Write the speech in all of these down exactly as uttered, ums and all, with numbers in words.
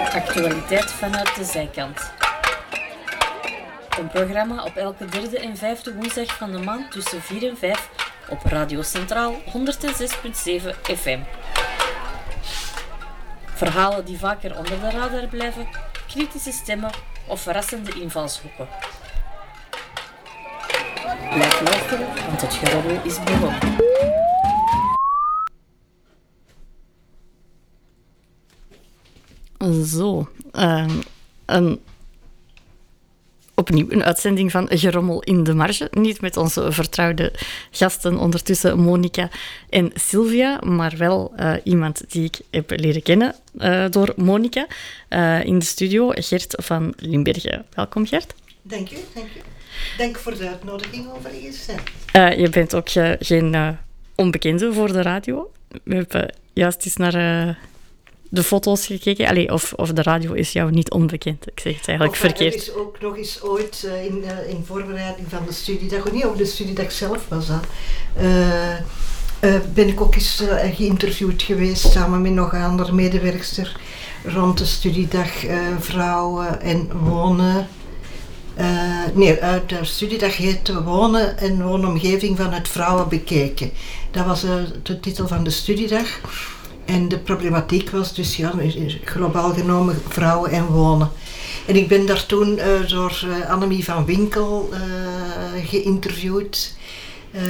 Actualiteit vanuit de zijkant. Een programma op elke derde en vijfde woensdag van de maand tussen vier en vijf op Radio Centraal honderdzes komma zeven F M. Verhalen die vaker onder de radar blijven, kritische stemmen of verrassende invalshoeken. Blijf luisteren, want het geroddel is begonnen. Zo, uh, een, opnieuw een uitzending van Gerommel in de Marge. Niet met onze vertrouwde gasten, ondertussen Monica en Sylvia, maar wel uh, iemand die ik heb leren kennen uh, door Monica. Uh, in de studio, Gert van Limbergen. Welkom, Gert. Dank u, dank u. Dank voor de uitnodiging overigens. Uh, je bent ook uh, geen uh, onbekende voor de radio. We hebben juist eens naar... Uh, de foto's gekeken, Allee, of, of de radio is jou niet onbekend. Ik zeg het eigenlijk of, verkeerd. Er is ook nog eens ooit uh, in, uh, in voorbereiding van de studiedag, of niet over de studiedag zelf was dat, uh, uh, ben ik ook eens uh, geïnterviewd geweest samen met nog een andere medewerkster rond de studiedag uh, Vrouwen en Wonen. Uh, nee, uit de studiedag heette Wonen en Woonomgeving vanuit Vrouwen bekeken. Dat was uh, de titel van de studiedag. En de problematiek was dus ja, globaal genomen vrouwen en wonen. En ik ben daar toen uh, door uh, Annemie van Winkel uh, geïnterviewd. Uh,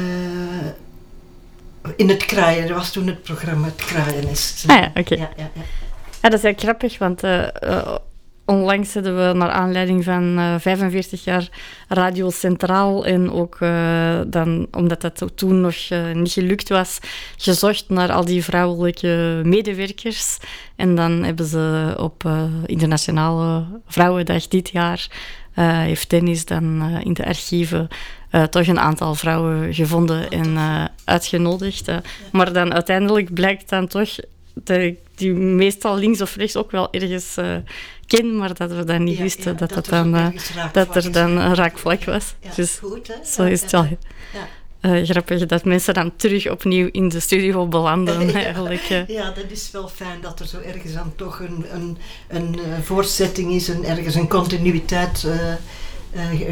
in het Kraaien, dat was toen het programma Het Kraaiennest. Ah ja, oké. Okay. Ja, ja, ja. Ja, dat is heel grappig, want uh, uh, onlangs hadden we naar aanleiding van uh, vijfenveertig jaar Radio Centraal en ook uh, dan, omdat dat toen nog uh, niet gelukt was, gezocht naar al die vrouwelijke medewerkers. En dan hebben ze op uh, Internationale Vrouwendag dit jaar, uh, heeft Dennis dan uh, in de archieven uh, toch een aantal vrouwen gevonden en uh, uitgenodigd. Uh. Ja. Maar dan uiteindelijk blijkt dan toch dat ik die meestal links of rechts ook wel ergens uh, ken, maar dat we dan niet ja, wisten ja, dat, dat, dat, dan, uh, dat er dan een raakvlak was. Ja, dus goed, hè? Zo is het wel ja. uh, grappig dat mensen dan terug opnieuw in de studio belanden. Ja, eigenlijk. Uh. Ja, dat is wel fijn dat er zo ergens dan toch een, een, een uh, voortzetting is en ergens een continuïteit uh, uh,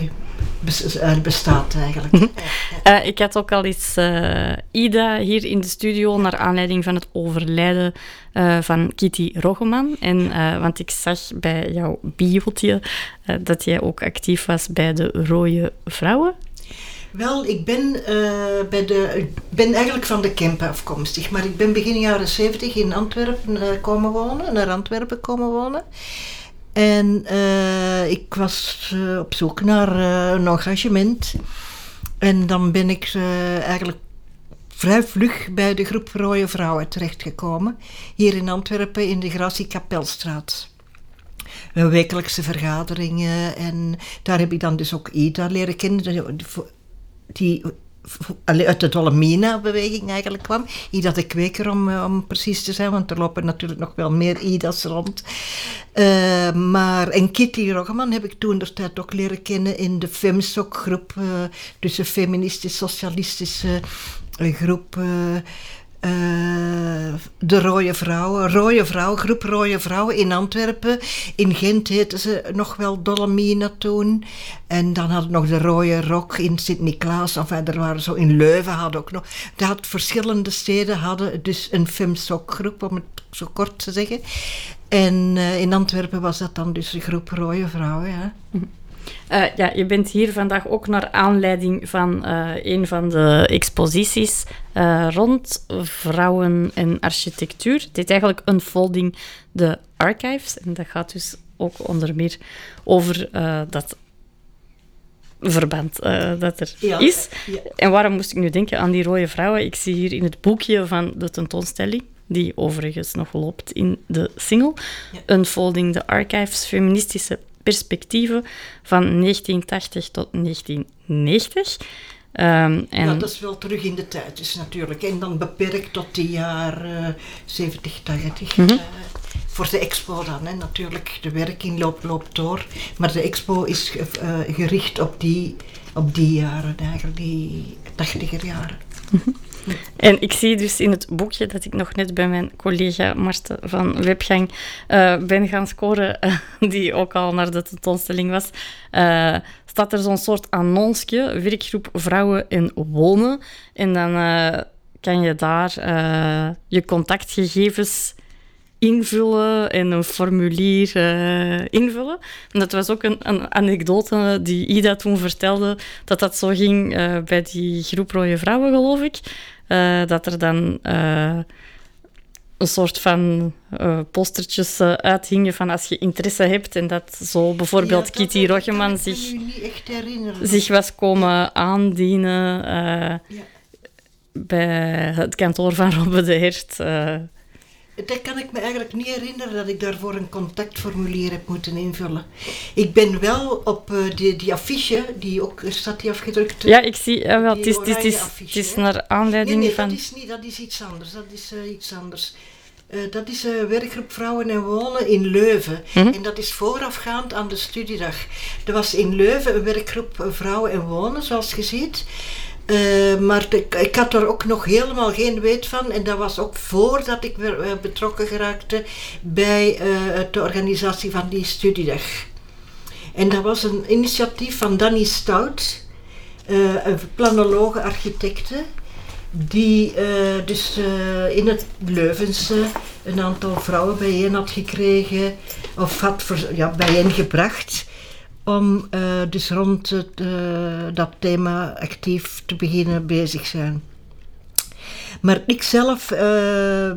uh, bestaat eigenlijk. Mm-hmm. Ja, ja. Uh, ik had ook al eens uh, Ida hier in de studio naar aanleiding van het overlijden uh, van Kitty Roggeman. En, uh, want ik zag bij jouw biootje uh, dat jij ook actief was bij de Rode Vrouwen. Wel, ik ben, uh, bij de, ben eigenlijk van de Kempen afkomstig, maar ik ben begin jaren zeventig in Antwerpen uh, komen wonen, naar Antwerpen komen wonen. En uh, ik was uh, op zoek naar uh, een engagement. En dan ben ik uh, eigenlijk vrij vlug bij de groep Rode Vrouwen terechtgekomen. Hier in Antwerpen in de Gracie Kapelstraat. Een wekelijkse vergaderingen. En daar heb ik dan dus ook Ida leren kennen. Die, die uit de Dolomina-beweging eigenlijk kwam. Ida de Kweker om, om precies te zijn, want er lopen natuurlijk nog wel meer Ida's rond. Uh, maar, en Kitty Roggeman heb ik toen de tijd ook leren kennen in de FemSoc-groep, uh, dus een feministisch-socialistische uh, groep. Uh, Uh, de Rode Vrouwen, Rode Vrouwen, groep Rode Vrouwen in Antwerpen. In Gent heten ze nog wel Dolomina toen. En dan hadden we nog de Rode Rok in Sint-Niklaas. Enfin, er waren zo in Leuven hadden ook nog. Dat had verschillende steden hadden dus een FemSoc-groep, om het zo kort te zeggen. En uh, in Antwerpen was dat dan dus de groep Rode Vrouwen, ja. Mm-hmm. Uh, ja, je bent hier vandaag ook naar aanleiding van uh, een van de exposities uh, rond vrouwen en architectuur. Het is eigenlijk Unfolding the Archives. En dat gaat dus ook onder meer over uh, dat verband uh, dat er ja, is. Ja. En waarom moest ik nu denken aan die Rode Vrouwen? Ik zie hier in het boekje van de tentoonstelling, die overigens nog loopt in de single, ja. Unfolding the Archives, feministische perspectieven van negentien tachtig tot negentien negentig. Um, en ja, dat is wel terug in de tijd dus natuurlijk. En dan beperkt tot de jaren zeventig, tachtig. Mm-hmm. Uh, voor de expo dan, hè. Natuurlijk. De werking loopt, loopt door. Maar de expo is uh, gericht op die, op die jaren, eigenlijk die tachtiger jaren. Mm-hmm. En ik zie dus in het boekje dat ik nog net bij mijn collega Marten van Webgang uh, ben gaan scoren, uh, die ook al naar de tentoonstelling was, uh, staat er zo'n soort annonsje, werkgroep Vrouwen en Wonen. En dan uh, kan je daar uh, je contactgegevens invullen en een formulier uh, invullen. En dat was ook een, een anekdote die Ida toen vertelde, dat dat zo ging uh, bij die groep Rode Vrouwen, geloof ik. Uh, dat er dan uh, een soort van uh, postertjes uh, uithingen van als je interesse hebt en dat zo bijvoorbeeld ja, Kitty Roggeman zich, zich was komen aandienen uh, ja. bij het kantoor van Robbe de Hert. Uh, Dat kan ik me eigenlijk niet herinneren dat ik daarvoor een contactformulier heb moeten invullen. Ik ben wel op uh, die, die affiche, die ook, staat die afgedrukt? Ja, ik zie, uh, wel, het is, het is, het is naar aanleiding nee, nee, van... Nee, dat is niet, dat is iets anders, dat is uh, iets anders. Uh, dat is een werkgroep Vrouwen en Wonen in Leuven. Mm-hmm. En dat is voorafgaand aan de studiedag. Er was in Leuven een werkgroep Vrouwen en Wonen, zoals je ziet. Uh, maar de, ik had er ook nog helemaal geen weet van. En dat was ook voordat ik weer uh, betrokken geraakte bij uh, de organisatie van die studiedag. En dat was een initiatief van Danny Stout, uh, een planologe architecte, die uh, dus uh, in het Leuvense een aantal vrouwen bijeen had gekregen, of had ver, ja, bijeengebracht, om uh, dus rond het, uh, dat thema actief te beginnen bezig zijn. Maar ik zelf uh,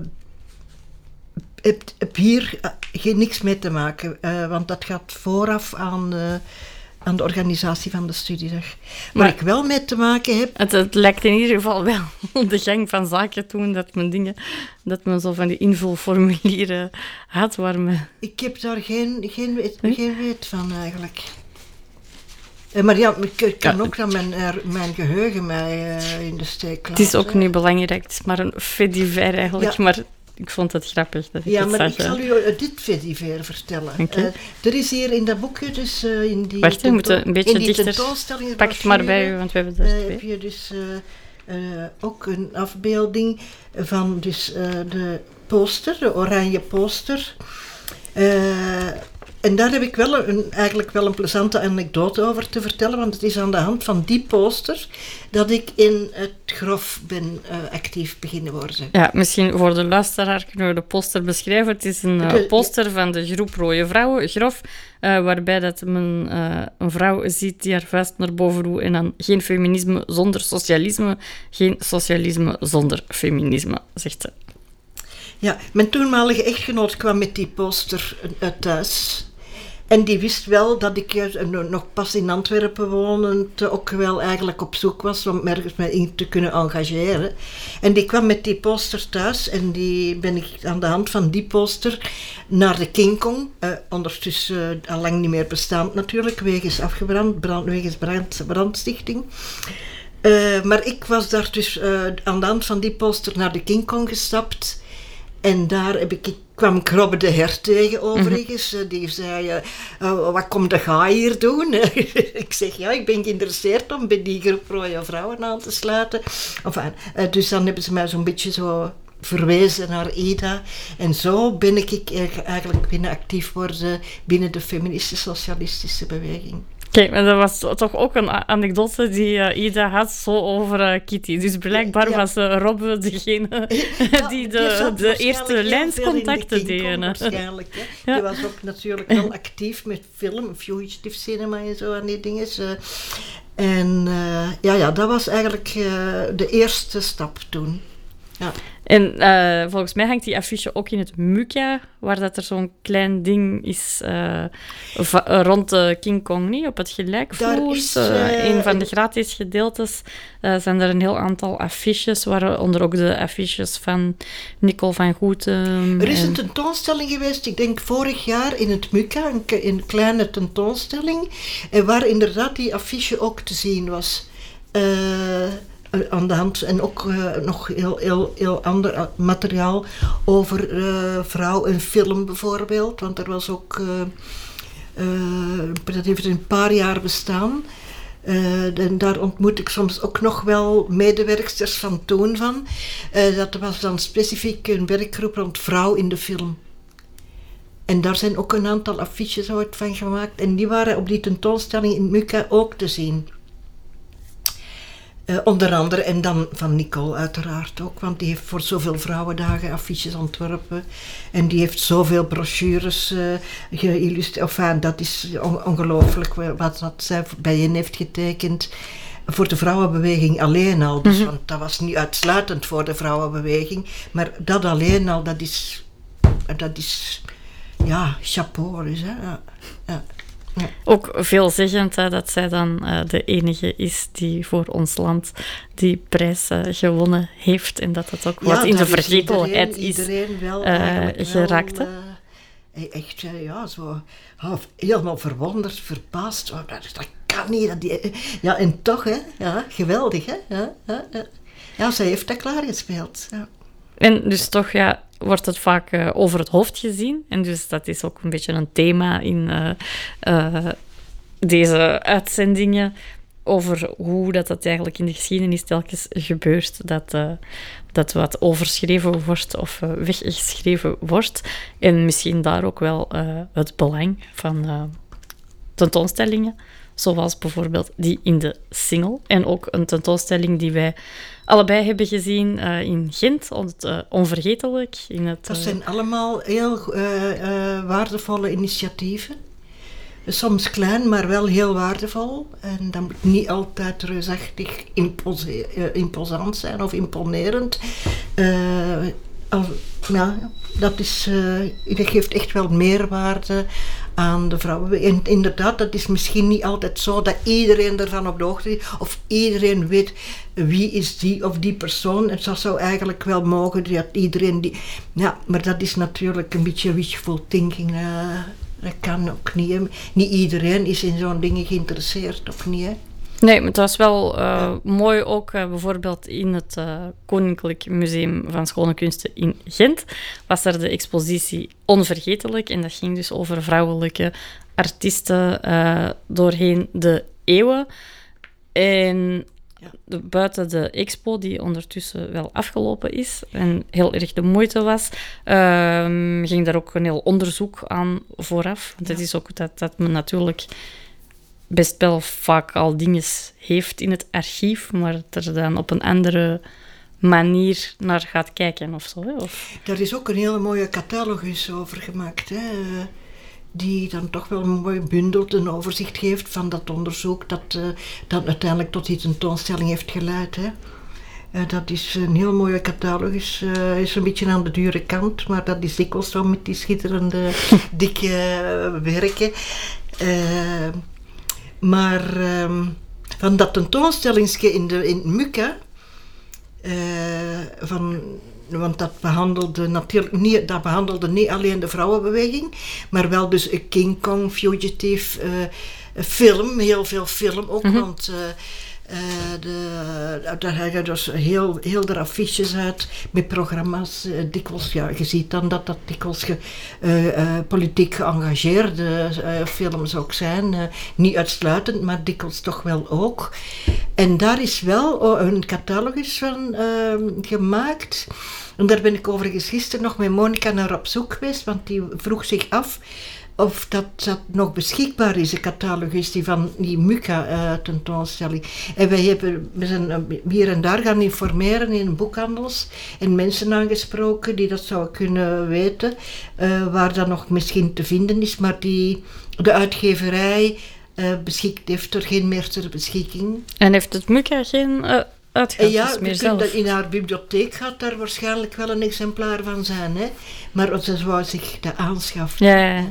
heb, heb hier uh, geen niks mee te maken, uh, want dat gaat vooraf aan, uh, aan de organisatie van de studiedag. Waar maar ik wel mee te maken heb... Het, het lijkt in ieder geval wel de gang van zaken toen dat men dingen, dat men zo van die invulformulieren had waar men... Ik heb daar geen, geen, weet, hm? geen weet van eigenlijk. Uh, maar ja, ik kan ja. ook dan mijn, uh, mijn geheugen mij uh, in de steek laten. Het is ook niet belangrijk, het is maar een fait divers eigenlijk, ja. Maar... Ik vond het grappig dat ik ja, het maar zag. Ik zal u uh, dit fediver vertellen. Okay. Uh, er is hier in dat boekje, dus uh, in die, Wacht, we moeten een beetje dichter. tentoonstelling... Pak het maar bij u, want we hebben er uh, twee. Heb je dus uh, uh, ook een afbeelding van dus, uh, de poster, de oranje poster. Uh, En daar heb ik wel een, eigenlijk wel een plezante anekdote over te vertellen, want het is aan de hand van die poster dat ik in het Grof ben uh, actief beginnen worden. Ja, misschien voor de luisteraar kunnen we de poster beschrijven. Het is een uh, poster van de groep Rode Vrouwen, Grof, uh, waarbij dat men uh, een vrouw ziet die haar vuist naar boven doet en dan geen feminisme zonder socialisme, geen socialisme zonder feminisme, zegt ze. Ja, mijn toenmalige echtgenoot kwam met die poster uh, thuis. En die wist wel dat ik uh, nog pas in Antwerpen wonend uh, ook wel eigenlijk op zoek was om ergens mij in te kunnen engageren. En die kwam met die poster thuis en die ben ik aan de hand van die poster naar de King Kong, uh, ondertussen uh, al lang niet meer bestaand natuurlijk, wegens afgebrand, brand, wegens brand, brandstichting. Uh, maar ik was daar dus uh, aan de hand van die poster naar de King Kong gestapt. En daar heb ik, ik kwam ik Robbe de Hert tegen overigens. Mm-hmm. Die zei, uh, uh, wat komt de ga hier doen? Ik zeg, ja, ik ben geïnteresseerd om bij die groep Rode Vrouwen aan te sluiten. Enfin, uh, dus dan hebben ze mij zo'n beetje zo verwezen naar Ida. En zo ben ik eigenlijk binnen actief worden binnen de feministische socialistische beweging. Kijk, maar dat was toch ook een anekdote die uh, Ida had zo over uh, Kitty. Dus blijkbaar ja. was uh, Robbe degene ja, die de, de, de eerste lijnscontacten deed. Waarschijnlijk. Hè. Ja. Die was ook natuurlijk wel actief met film, Fugitive Cinema en zo en die dingen. Uh, en uh, ja, ja, dat was eigenlijk uh, de eerste stap toen. Ja. En uh, volgens mij hangt die affiche ook in het Muka, waar dat er zo'n klein ding is uh, va- rond de King Kong, niet? Op het gelijkvloers. Uh, uh, een van de gratis gedeeltes uh, zijn er een heel aantal affiches, waaronder ook de affiches van Nicole van Goethem. Er is en... een tentoonstelling geweest, ik denk vorig jaar in het Muka, een, een kleine tentoonstelling, waar inderdaad die affiche ook te zien was. Uh, aan de hand en ook uh, nog heel, heel, heel ander materiaal over uh, vrouw en film bijvoorbeeld, want er was ook, uh, uh, dat heeft een paar jaar bestaan, Uh, en daar ontmoet ik soms ook nog wel medewerksters van toen van. Uh, dat was dan specifiek een werkgroep rond vrouw in de film. En daar zijn ook een aantal affiches ooit van gemaakt. En die waren op die tentoonstelling in Muka ook te zien. Uh, onder andere, en dan van Nicole uiteraard ook, want die heeft voor zoveel vrouwendagen affiches ontworpen. En die heeft zoveel brochures uh, geïllustreerd. Enfin, dat is on- ongelooflijk wat, wat zij bijeen heeft getekend. Voor de vrouwenbeweging alleen al. Dus, mm-hmm. Want dat was niet uitsluitend voor de vrouwenbeweging. Maar dat alleen al, dat is... Dat is ja, chapeau dus, hè. Ja, ja. Ja. Ook veelzeggend hè, dat zij dan uh, de enige is die voor ons land die prijs uh, gewonnen heeft. En dat dat ook ja, wat in de vergetelheid is, iedereen, iedereen wel, uh, geraakt. Wel, uh, echt, uh, ja, zo oh, helemaal verwonderd, verbaasd. Oh, dat, dat kan niet. Dat die, ja, en toch, hè. Ja, geweldig, hè. Ja, ja, ja. ja zij heeft dat klaargespeeld. Ja. En dus toch, ja... wordt het vaak uh, over het hoofd gezien. En dus dat is ook een beetje een thema in uh, uh, deze uitzendingen over hoe dat, dat eigenlijk in de geschiedenis telkens gebeurt. Dat, uh, dat wat overschreven wordt of uh, weggeschreven wordt. En misschien daar ook wel uh, het belang van uh, tentoonstellingen. Zoals bijvoorbeeld die in de Singel. En ook een tentoonstelling die wij allebei hebben gezien uh, in Gent, het, uh, Onvergetelijk. In het, uh... Dat zijn allemaal heel uh, uh, waardevolle initiatieven. Soms klein, maar wel heel waardevol. En dat moet niet altijd reusachtig impose- uh, imposant zijn of imponerend. Uh, al, ja, dat, is, uh, dat geeft echt wel meerwaarde aan de vrouwen. En inderdaad, dat is misschien niet altijd zo dat iedereen ervan op de hoogte is, of iedereen weet wie is die of die persoon. En dat zou eigenlijk wel mogen, dat iedereen die... Ja, maar dat is natuurlijk een beetje wishful thinking. Uh, dat kan ook niet. Hè. Niet iedereen is in zo'n dingen geïnteresseerd, of niet, hè? Nee, maar het was wel uh, ja. mooi ook, uh, bijvoorbeeld in het uh, Koninklijk Museum van Schone Kunsten in Gent was er de expositie Onvergetelijk en dat ging dus over vrouwelijke artiesten uh, doorheen de eeuwen. En ja. de, buiten de expo, die ondertussen wel afgelopen is en heel erg de moeite was, uh, ging daar ook een heel onderzoek aan vooraf. Want het ja. is ook dat, dat men natuurlijk... best wel vaak al dingen heeft in het archief, maar er dan op een andere manier naar gaat kijken of zo. Hè? Of... Daar is ook een hele mooie catalogus over gemaakt, hè? Die dan toch wel een mooi bundelt, een overzicht geeft van dat onderzoek dat, uh, dat uiteindelijk tot die tentoonstelling heeft geleid. Hè? Uh, dat is een heel mooie catalogus, uh, is een beetje aan de dure kant, maar dat is dikwijls zo met die schitterende, dikke uh, werken. Uh, Maar um, van dat tentoonstellingsje in, de, in Muka, uh, van, want dat behandelde natuurlijk niet, dat behandelde niet alleen de vrouwenbeweging, maar wel dus een King Kong Fugitive uh, film, heel veel film ook, mm-hmm. want... Uh, Uh, de, daar ga je dus heel, heel de affiches uit met programma's. Uh, dikwijls, ja, je ziet dan dat dat dikwijls ge, uh, uh, politiek geëngageerde uh, films ook zijn. Uh, niet uitsluitend, maar dikwijls toch wel ook. En daar is wel oh, een catalogus van uh, gemaakt. En daar ben ik overigens gisteren nog met Monica naar op zoek geweest, want die vroeg zich af of dat, dat nog beschikbaar is, de catalogus die van die Muka uh, tentoonstelling. En wij hebben, we zijn hier en daar gaan informeren in boekhandels en mensen aangesproken die dat zouden kunnen weten, uh, waar dat nog misschien te vinden is, maar die de uitgeverij uh, beschikt, heeft er geen meer ter beschikking. En heeft het Muka geen... Uh... En ja, dat in haar bibliotheek gaat daar waarschijnlijk wel een exemplaar van zijn, hè? Maar ze wou zich dat aanschaffen. Ja, ja.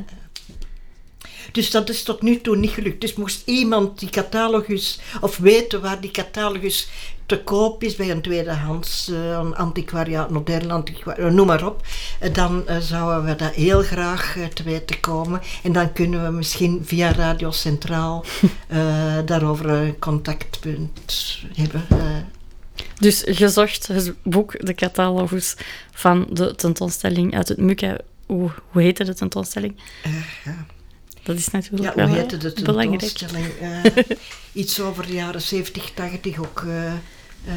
Dus dat is tot nu toe niet gelukt. Dus moest iemand die catalogus, of weten waar die catalogus te koop is bij een tweedehands uh, antiquariaat, modern antiquariaat, noem maar op, uh, dan uh, zouden we dat heel graag uh, te weten komen. En dan kunnen we misschien via Radio Centraal uh, daarover een contactpunt hebben. Uh. Dus gezocht het boek, de catalogus van de tentoonstelling uit het Muka. Hoe, hoe heette de tentoonstelling? Uh, ja. Dat is natuurlijk Ja, wel hoe heette de belangrijk. tentoonstelling? Uh, iets over de jaren zeventig, tachtig ook. Uh, uh,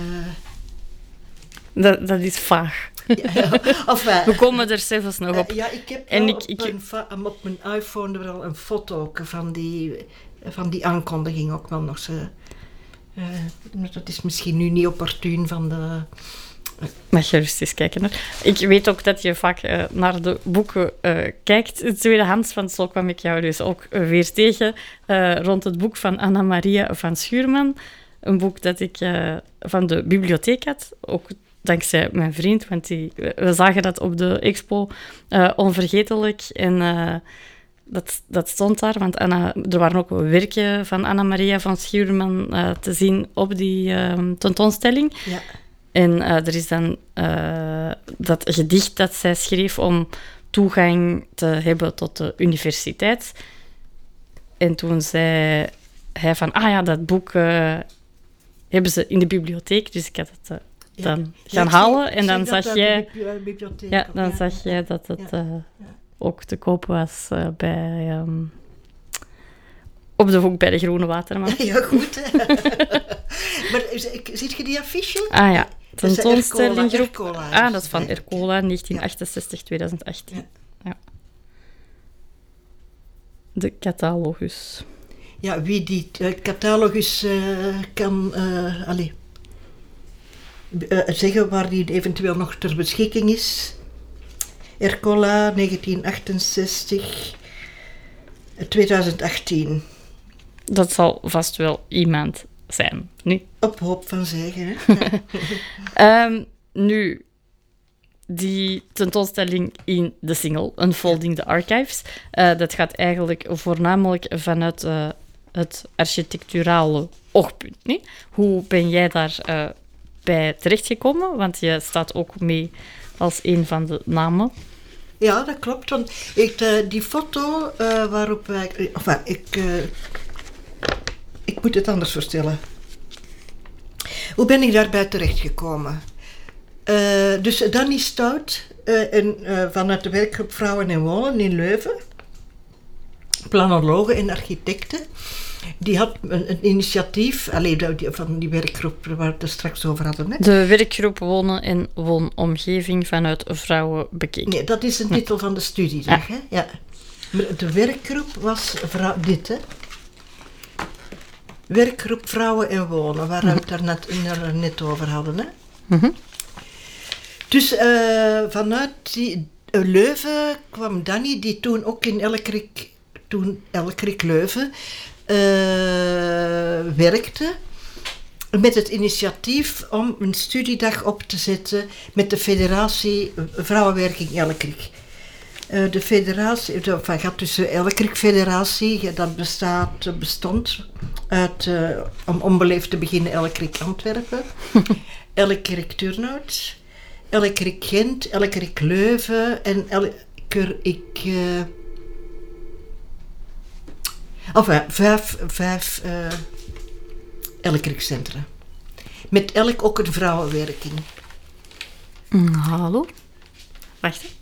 dat, dat is vaag. Ja, of, uh, we komen er zelfs nog op. Uh, ja, ik heb en ik, op, ik, een fa- op mijn iPhone wel een foto ook van die, van die aankondiging ook wel nog. Zo. Uh, dat is misschien nu niet opportun van de... Mag je rustig eens kijken. Hoor. Ik weet ook dat je vaak uh, naar de boeken uh, kijkt, tweedehands, want zo kwam ik jou dus ook uh, weer tegen uh, rond het boek van Anna Maria van Schuurman. Een boek dat ik uh, van de bibliotheek had, ook dankzij mijn vriend, want die, we zagen dat op de expo uh, onvergetelijk. En uh, dat, dat stond daar, want Anna, er waren ook werken van Anna Maria van Schuurman uh, te zien op die uh, tentoonstelling. Ja. En uh, er is dan uh, dat gedicht dat zij schreef om toegang te hebben tot de universiteit. En toen zei hij van, ah ja, dat boek uh, hebben ze in de bibliotheek, dus ik had het uh, ja. dan gaan ja, halen. Zie, en dan zag jij, ja, dan ja. zag jij dat het ja. uh, ja. ook te koop was uh, bij... Um, op de hoek bij de Groene Waterman. Ja, goed. Maar ziet je die affiche? Ah ja, tentoonstellinggroep. Ah, dat is van Ercola, negentien achtenzestig tot tweeduizend achttien. Ja. Ja. De catalogus. Ja, wie die uh, catalogus uh, kan uh, allez, uh, zeggen waar die eventueel nog ter beschikking is. Ercola, negentien achtenzestig tot tweeduizend achttien. Dat zal vast wel iemand zijn, nu. Op hoop van zeggen, hè? Ja. um, nu, die tentoonstelling in de single, Unfolding the Archives, uh, dat gaat eigenlijk voornamelijk vanuit uh, het architecturale oogpunt. Nee? Hoe ben jij daar uh, bij terechtgekomen? Want je staat ook mee als een van de namen. Ja, dat klopt. Want ik, uh, die foto uh, waarop wij... Enfin, ik... Uh, Ik moet het anders vertellen. Hoe ben ik daarbij terechtgekomen? Uh, dus Danny Stout, uh, en, uh, vanuit de werkgroep Vrouwen en Wonen in Leuven, planologen en architecten, die had een, een initiatief, alleen die, van die werkgroep waar we het straks over hadden. Hè? De werkgroep Wonen en Woonomgeving vanuit Vrouwen bekeken. Nee, dat is de titel nee. van de studiedag. Ja. Hè? Ja. Maar de werkgroep was vrouw, dit, hè. Werkgroep Vrouwen en Wonen, waar we het daar net, er net over hadden. Hè? Mm-hmm. Dus uh, vanuit die, uh, Leuven kwam Danny, die toen ook in Elkrik, toen Elkrik Leuven uh, werkte, met het initiatief om een studiedag op te zetten met de Federatie Vrouwenwerking Elkrik. Uh, de federatie, de, enfin, gaat dus de Elkrik Federatie, dat bestaat, bestond uit, uh, om onbeleefd te beginnen, Elkrik Antwerpen, Elkrik Turnhout, Elkrik Gent, Elkrik Leuven en Elkrik... Uh, enfin, vijf, vijf uh, Elkrikcentra. Met elk ook een vrouwenwerking. Mm, hallo? Wacht, hè.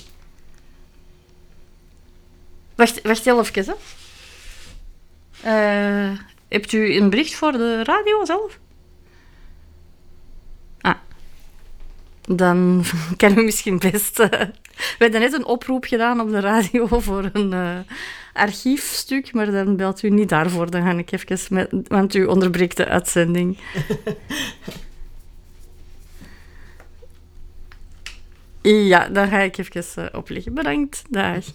Wacht, wacht heel even, hè. Uh, hebt u een bericht voor de radio zelf? Ah. Dan kan u misschien best... Uh, we hebben net een oproep gedaan op de radio voor een uh, archiefstuk, maar dan belt u niet daarvoor. Dan ga ik even met... Want u onderbreekt de uitzending. Ja, dan ga ik even uh, opleggen. Bedankt. Dag.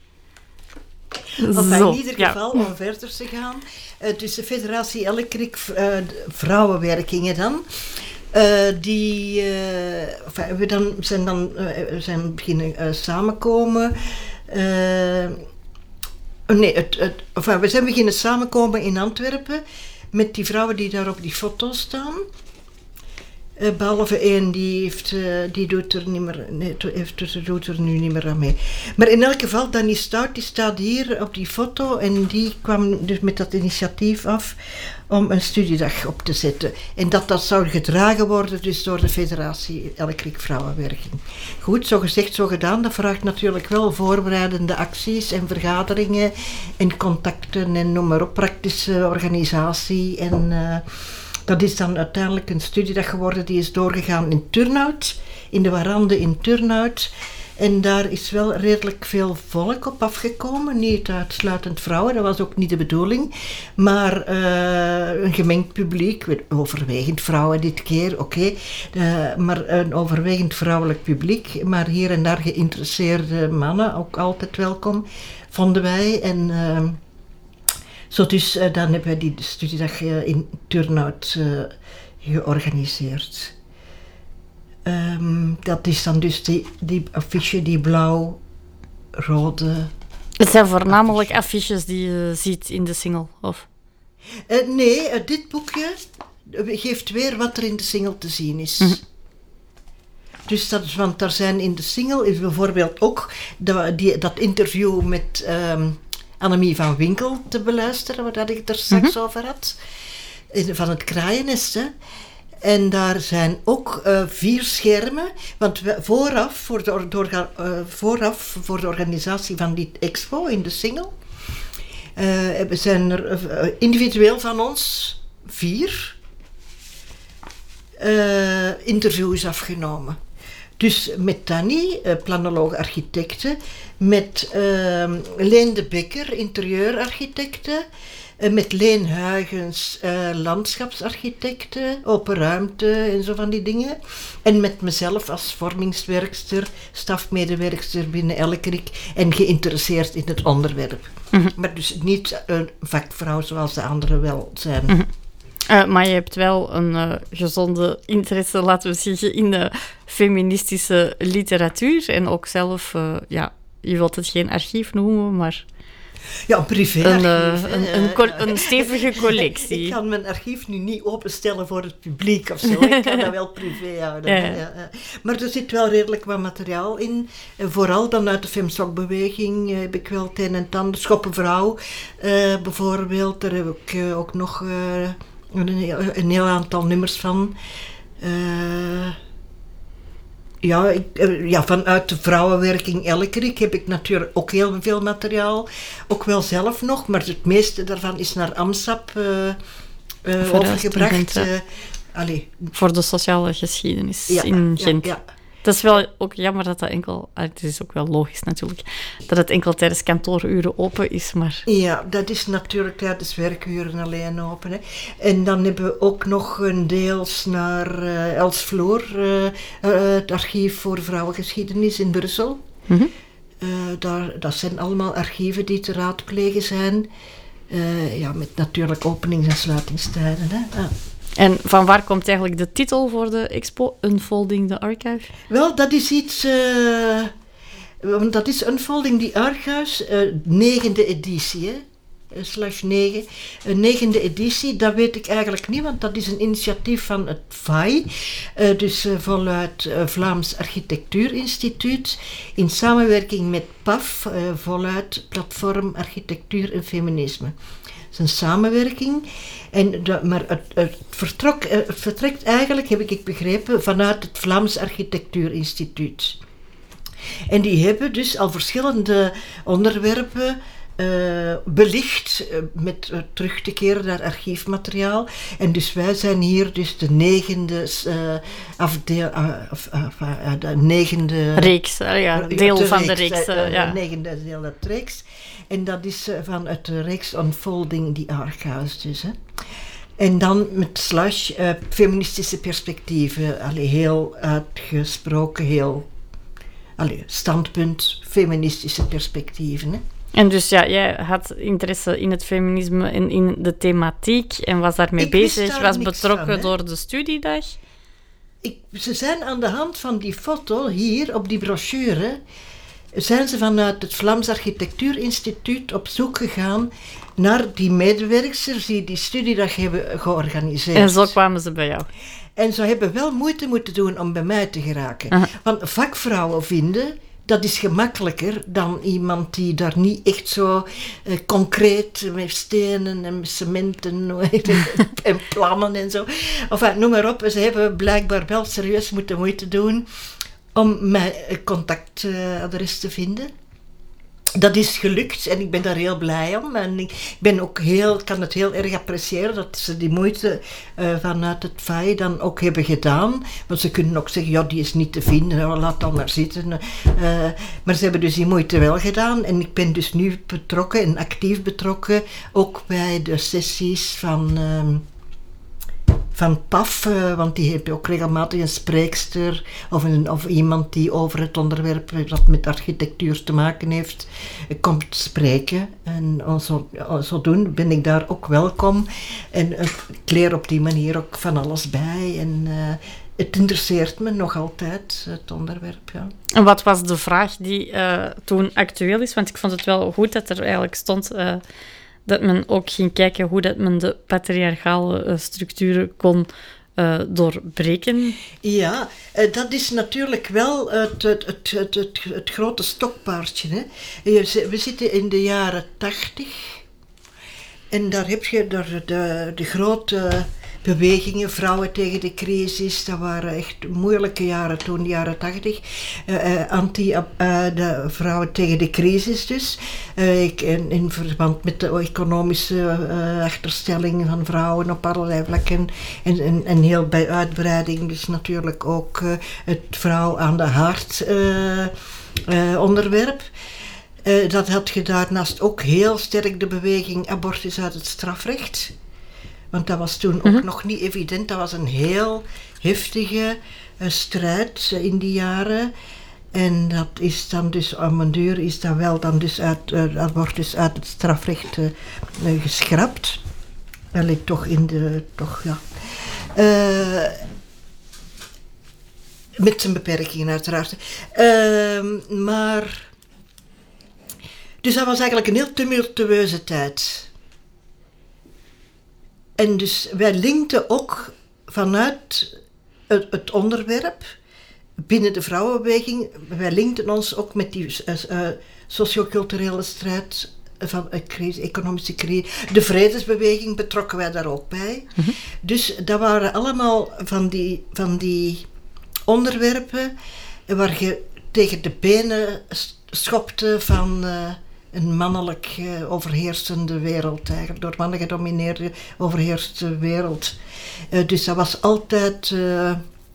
Of in ieder geval, ja. Om verder te gaan, uh, dus de Federatie Elkrik uh, Vrouwenwerkingen dan, uh, die uh, enfin, we dan, zijn dan uh, zijn beginnen uh, samenkomen. Uh, nee, het, het, enfin, we zijn beginnen samenkomen in Antwerpen met die vrouwen die daar op die foto staan. Uh, behalve één, die, heeft, uh, die doet, er niet meer, nee, heeft, doet er nu niet meer aan mee. Maar in elk geval, Danny Stout, die staat hier op die foto en die kwam dus met dat initiatief af om een studiedag op te zetten. En dat dat zou gedragen worden dus door de Federatie Elkrik Vrouwenwerking. Goed, zo gezegd, zo gedaan. Dat vraagt natuurlijk wel voorbereidende acties en vergaderingen en contacten en noem maar op, praktische organisatie. En uh, dat is dan uiteindelijk een studiedag geworden die is doorgegaan in Turnhout, in de Warande in Turnhout. En daar is wel redelijk veel volk op afgekomen. Niet uitsluitend vrouwen, dat was ook niet de bedoeling. Maar uh, een gemengd publiek, overwegend vrouwen dit keer, oké. Okay. Uh, maar een overwegend vrouwelijk publiek. Maar hier en daar geïnteresseerde mannen, ook altijd welkom, vonden wij. En uh, zo dus, uh, dan hebben we die studiedag uh, in Turnhout uh, georganiseerd. Um, dat is dan dus die, die affiche, die blauw-rode... Het zijn voornamelijk affiches, affiches die je ziet in de single, of? Uh, nee, uh, dit boekje geeft weer wat er in de single te zien is. Mm-hmm. Dus dat is, want daar zijn in de single is bijvoorbeeld ook dat, die, dat interview met um, Annemie van Winkel te beluisteren, waar ik het er straks mm-hmm. over had, van het Kraaiennest, hè. En daar zijn ook uh, vier schermen, want we, vooraf, voor de, door, uh, vooraf voor de organisatie van die expo in de single, uh, zijn er uh, individueel van ons vier uh, interviews afgenomen. Dus met Danny, uh, planoloog-architecte, met uh, Leen de Bekker, interieurarchitecte, met Leen Huygens, uh, landschapsarchitecte, open ruimte en zo van die dingen. En met mezelf als vormingswerkster, stafmedewerkster binnen Elkrik en geïnteresseerd in het onderwerp. Mm-hmm. Maar dus niet een vakvrouw zoals de anderen wel zijn. Mm-hmm. Uh, maar je hebt wel een uh, gezonde interesse, laten we zeggen, in de feministische literatuur. En ook zelf, uh, ja, je wilt het geen archief noemen, maar... Ja, een privé een, uh, een, een, co- een stevige collectie. Ik kan mijn archief nu niet openstellen voor het publiek of zo. Ik kan dat wel privé houden. Ja. Ja, ja. Maar er zit wel redelijk wat materiaal in. En vooral dan uit de femsokbeweging uh, heb ik wel het een en het ander. Schoppenvrouw uh, bijvoorbeeld. Daar heb ik uh, ook nog uh, een, een heel aantal nummers van. Uh, Ja, ik, ja, vanuit de vrouwenwerking Elkrik heb ik natuurlijk ook heel veel materiaal. Ook wel zelf nog, maar het meeste daarvan is naar AMSAP uh, uh, overgebracht. Uh, allee. Voor de sociale geschiedenis ja, in Gent. Ja, ja. Het is wel ook jammer dat dat enkel... Het is ook wel logisch natuurlijk, dat het enkel tijdens kantooruren open is, maar... Ja, dat is natuurlijk tijdens werkuren alleen open. Hè. En dan hebben we ook nog een deels naar uh, Elsvloer, uh, uh, het archief voor vrouwengeschiedenis in Brussel. Mm-hmm. Uh, daar, dat zijn allemaal archieven die te raadplegen zijn. Uh, ja, met natuurlijk openings- en sluitingstijden. Hè. Ah. En van waar komt eigenlijk de titel voor de expo, Unfolding the Archive? Wel, dat is iets... Uh, dat is Unfolding the Archives, uh, negende editie, hè. Uh, slash negen. Uh, negende editie, dat weet ik eigenlijk niet, want dat is een initiatief van het V A I, uh, dus uh, voluit uh, Vlaams Architectuurinstituut, in samenwerking met P A F, uh, voluit Platform Architectuur en Feminisme. Het is een samenwerking, en de, maar het, het, vertrok, het vertrekt eigenlijk, heb ik begrepen, vanuit het Vlaams Architectuurinstituut. En die hebben dus al verschillende onderwerpen uh, belicht, uh, met uh, terug te keren naar archiefmateriaal. En dus wij zijn hier dus de negende uh, afdeel, uh, of, uh, uh, de negende... Reeks, uh, ja, deel de van reeks, de reeks. Uh, uh, ja. De negende deel uit de reeks. En dat is uh, vanuit de reeks Unfolding the Archives dus, hè. En dan met slash uh, feministische perspectieven. Allee, heel uitgesproken, heel... Allee, standpunt, feministische perspectieven, hè. En dus ja, jij had interesse in het feminisme en in de thematiek en was daarmee ik bezig, daar was betrokken van, door de studiedag. Ik, ze zijn aan de hand van die foto hier op die brochure, zijn ze vanuit het Vlaams Architectuurinstituut op zoek gegaan naar die medewerkers die die studiedag hebben georganiseerd. En zo kwamen ze bij jou. En ze hebben wel moeite moeten doen om bij mij te geraken. Aha. Want vakvrouwen vinden, dat is gemakkelijker dan iemand die daar niet echt zo uh, concreet met stenen en met cementen en plannen en zo. Enfin, noem maar op. Ze hebben blijkbaar wel serieus moeten moeite doen om mijn contactadres te vinden. Dat is gelukt en ik ben daar heel blij om. En ik ben ook heel, kan het heel erg appreciëren dat ze die moeite uh, vanuit het V A I dan ook hebben gedaan. Want ze kunnen ook zeggen, ja, die is niet te vinden, nou, laat dan maar zitten. Uh, maar ze hebben dus die moeite wel gedaan. En ik ben dus nu betrokken en actief betrokken, ook bij de sessies van... Uh, van P A F, uh, want die heeft ook regelmatig een spreekster of, een, of iemand die over het onderwerp dat met architectuur te maken heeft, uh, komt spreken. En zo, zodoende ben ik daar ook welkom. En uh, ik leer op die manier ook van alles bij. En uh, het interesseert me nog altijd, het onderwerp. Ja. En wat was de vraag die uh, toen actueel is? Want ik vond het wel goed dat er eigenlijk stond... Uh, dat men ook ging kijken hoe dat men de patriarchale uh, structuren kon uh, doorbreken. Ja, uh, dat is natuurlijk wel het, het, het, het, het, het grote stokpaardje. Hè. We zitten in de jaren tachtig en daar heb je de, de, de grote bewegingen, vrouwen tegen de crisis, dat waren echt moeilijke jaren toen, de jaren tachtig. Uh, uh, anti, uh, de vrouwen tegen de crisis dus. Uh, ik, in, in verband met de economische uh, achterstelling van vrouwen op allerlei vlakken. En, en, en heel bij uitbreiding dus natuurlijk ook uh, het vrouw aan de haard uh, uh, onderwerp. Uh, dat had je daarnaast ook heel sterk de beweging abortus uit het strafrecht. Want dat was toen mm-hmm. ook nog niet evident. Dat was een heel heftige uh, strijd uh, in die jaren. En dat is dan dus, aan een duur is dat wel dan dus uit, uh, abortus uit het strafrecht uh, uh, geschrapt. Dat ligt toch in de, toch ja. Uh, met zijn beperkingen uiteraard. Uh, maar, dus dat was eigenlijk een heel tumultueuze tijd. En dus wij linkten ook vanuit het, het onderwerp binnen de vrouwenbeweging, wij linkten ons ook met die uh, uh, socioculturele strijd van een crisis, economische crisis. De vredesbeweging betrokken wij daar ook bij. Mm-hmm. Dus dat waren allemaal van die, van die onderwerpen waar je tegen de benen schopte van... Uh, een mannelijk uh, overheersende wereld, eigenlijk door mannen gedomineerde overheerste wereld. Uh, dus dat was altijd uh,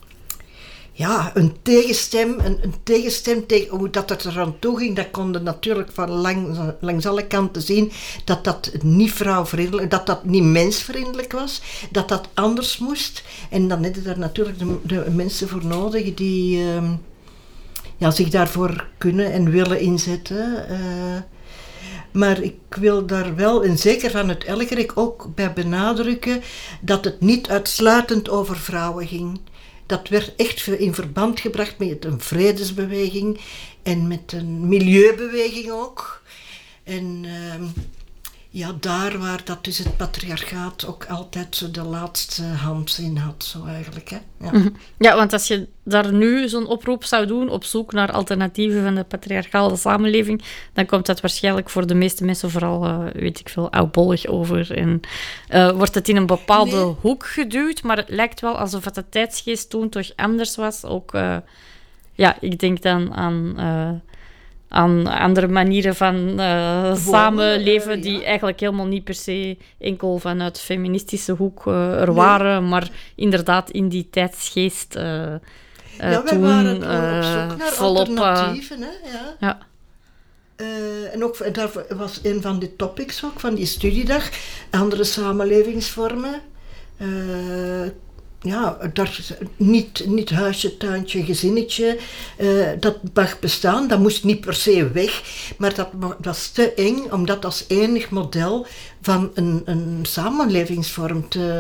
ja, een tegenstem, een, een tegenstem tegen hoe dat het er aan toe ging. Dat konden natuurlijk van lang, langs alle kanten zien dat dat niet vrouwvriendelijk, dat dat niet mensvriendelijk was, dat dat anders moest. En dan hadden er natuurlijk de, de mensen voor nodig die uh, ja, zich daarvoor kunnen en willen inzetten. Uh, Maar ik wil daar wel, en zeker van het Elgerik, ook bij benadrukken dat het niet uitsluitend over vrouwen ging. Dat werd echt in verband gebracht met een vredesbeweging en met een milieubeweging ook. En uh, ja, daar waar dat dus het patriarchaat ook altijd zo de laatste hand in had, zo eigenlijk. Hè? Ja. Mm-hmm. Ja, want als je daar nu zo'n oproep zou doen, op zoek naar alternatieven van de patriarchale samenleving, dan komt dat waarschijnlijk voor de meeste mensen vooral, uh, weet ik veel, oudbollig over. En uh, wordt het in een bepaalde nee. hoek geduwd, maar het lijkt wel alsof het de tijdsgeest toen toch anders was. Ook, uh, ja, ik denk dan aan... Uh, aan andere manieren van uh, samenleven die ja. eigenlijk helemaal niet per se enkel vanuit de feministische hoek uh, er nee. waren, maar inderdaad in die tijdsgeest uh, uh, ja, toen wij waren uh, op zoek naar volop... alternatieven, uh, hè? Ja. ja. Uh, en ook en daar was een van de topics ook, van die studiedag, andere samenlevingsvormen. Uh, Ja, daar, niet, niet huisje, tuintje, gezinnetje, uh, dat mag bestaan, dat moest niet per se weg, maar dat was te eng om dat als enig model van een, een samenlevingsvorm te,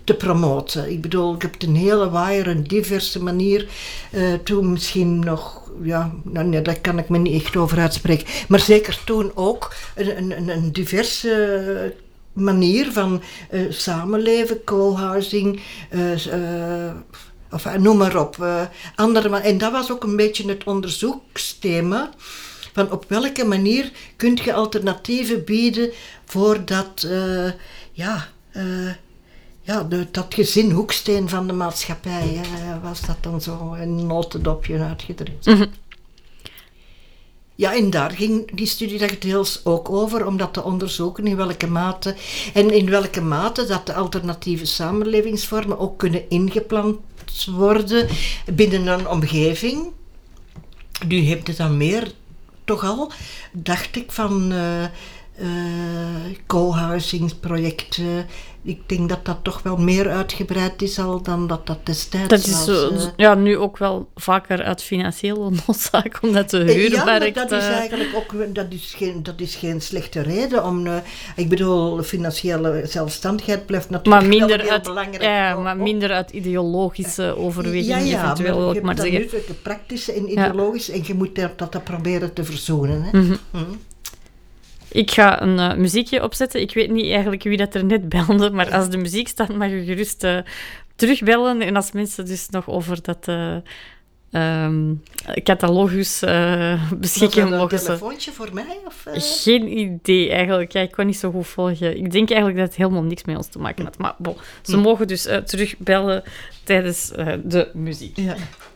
te promoten. Ik bedoel, ik heb een hele waaier, een diverse manier. Uh, toen misschien nog, ja, nou, nee, daar kan ik me niet echt over uitspreken. Maar zeker toen ook een, een, een diverse manier van uh, samenleven, co-housing, uh, uh, of uh, noem maar op. Uh, andere, en dat was ook een beetje het onderzoeksthema. Van op welke manier kun je alternatieven bieden voor dat, uh, ja, uh, ja de, dat gezin hoeksteen van de maatschappij. Uh, was dat dan zo een notendopje uitgedrukt. Mm-hmm. Ja, en daar ging die studie deels ook over, om dat te onderzoeken in welke mate en in welke mate dat de alternatieve samenlevingsvormen ook kunnen ingeplant worden binnen een omgeving. Nu heb je dan meer, toch al, dacht ik, van uh, uh, co-housingsprojecten. Ik denk dat dat toch wel meer uitgebreid is al dan dat dat destijds dat is was. Zo, uh, ja, nu ook wel vaker uit financiële noodzaak, omdat de huurmarkt... Ja, dat is eigenlijk ook dat is geen, dat is geen slechte reden om... Uh, ik bedoel, financiële zelfstandigheid blijft natuurlijk maar minder wel heel uit, belangrijk. Ja, maar minder uit ideologische overwegingen ja, ja, eventueel. maar je ook maar hebt zeggen. dan nu het praktische en ideologische, ja. En je moet dat, dat proberen te verzoenen. Hè? Mm-hmm. Mm-hmm. Ik ga een uh, muziekje opzetten. Ik weet niet eigenlijk wie dat er net belde, maar als de muziek staat, mag je gerust uh, terugbellen. En als mensen dus nog over dat uh, um, catalogus uh, beschikken mogen. Was dat een telefoontje voor mij? Of, uh? Geen idee eigenlijk. Ja, ik kon niet zo goed volgen. Ik denk eigenlijk dat het helemaal niks met ons te maken had. Maar bon, ze hm. mogen dus uh, terugbellen tijdens uh, de muziek. Ja.